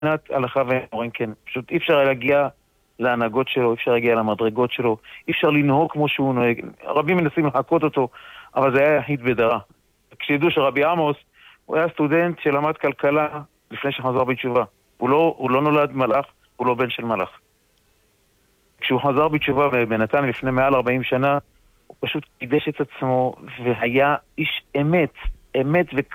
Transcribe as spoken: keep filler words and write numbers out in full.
מבחינת הלכה ואמרים כן, פשוט אי אפשר להגיע להנהגות שלו, אי אפשר להגיע למדרגות שלו, אי אפשר לנהוג כמו שהוא נוהג. רבים מנסים לחקות אותו, אבל זה היה יחיד בדרה. כשידעו שרבי עמוס, הוא היה סטודנט שלמד כלכלה לפני שחזר בתשובה. הוא לא, הוא לא נולד מלאך, הוא לא בן של מלאך. כשהוא חזר בתשובה בנתניה לפני מעל ארבעים שנה, הוא פשוט קידש את עצמו והיה איש אמת, אמת ו...